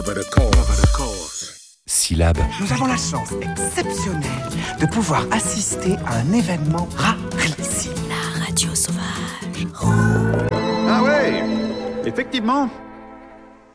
Syllabe. Nous avons la chance exceptionnelle de pouvoir assister à un événement rarissime. La radio sauvage. Ah ouais, effectivement.